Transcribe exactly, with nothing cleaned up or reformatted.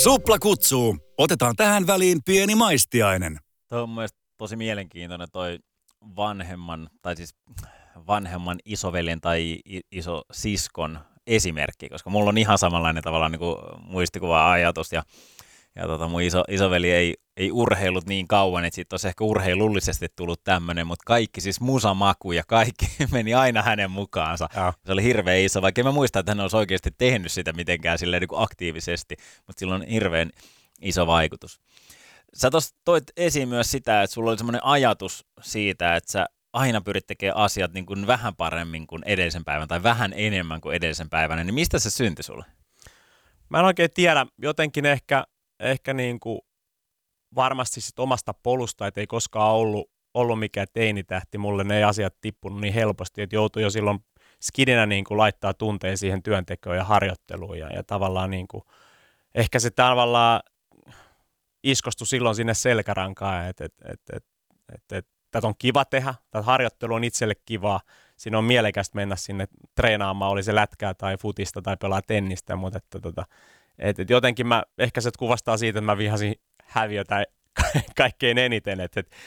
Supla kutsuu. Otetaan tähän väliin pieni maistiainen. Tuo on mielestäni tosi mielenkiintoinen toi vanhemman, tai siis vanhemman isoveljen tai iso siskon esimerkki, koska mulla on ihan samanlainen tavallaan niin kuin muistikuva-ajatus, ja, ja tota, mun iso, isoveli ei, ei urheilut niin kauan, että siitä olisi ehkä urheilullisesti tullut tämmöinen, mutta kaikki siis musamaku ja kaikki meni aina hänen mukaansa. Ja. Se oli hirveän iso, vaikka en mä muista, että hän olisi oikeasti tehnyt sitä mitenkään silleen niin kuin aktiivisesti, mutta sillä on hirveän iso vaikutus. Sä tuossa toit esiin myös sitä, että sulla oli semmoinen ajatus siitä, että sä aina pyrit tekemään asiat niin kuin vähän paremmin kuin edellisen päivän tai vähän enemmän kuin edellisen päivänä, niin mistä se syntyi sulle? Mä en oikein tiedä, jotenkin ehkä, ehkä niin kuin varmasti sit omasta polusta, että ei koskaan ollut, ollut mikään teinitähti, mulle ne asiat tippunut niin helposti, että joutui jo silloin skidinä niin kuin laittaa tunteen siihen työntekoon ja harjoitteluun ja, ja tavallaan niin kuin, ehkä se tavallaan iskostui silloin sinne selkärankaan, että et, et, et, et, et, tätä on kiva tehdä, tätä harjoittelu on itselle kivaa, siinä on mielekästä mennä sinne treenaamaan, oli se lätkää tai futista tai pelaa tennistä, mutta että, tota, et, et jotenkin mä, ehkä se kuvastaa siitä, että mä vihasin häviötä kaikkein eniten, että et,